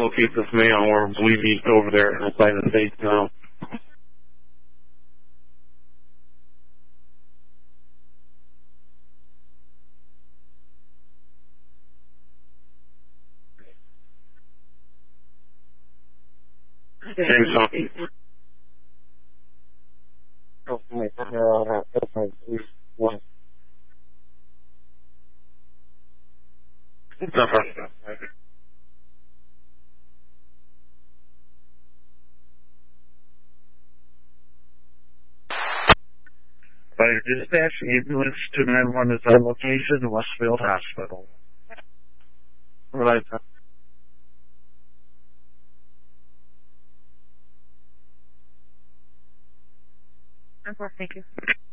locate this male, or believe he's over there outside the States now. Jamestown. By dispatch, ambulance to 911 is our location, Westfield Hospital. Right. Thank you.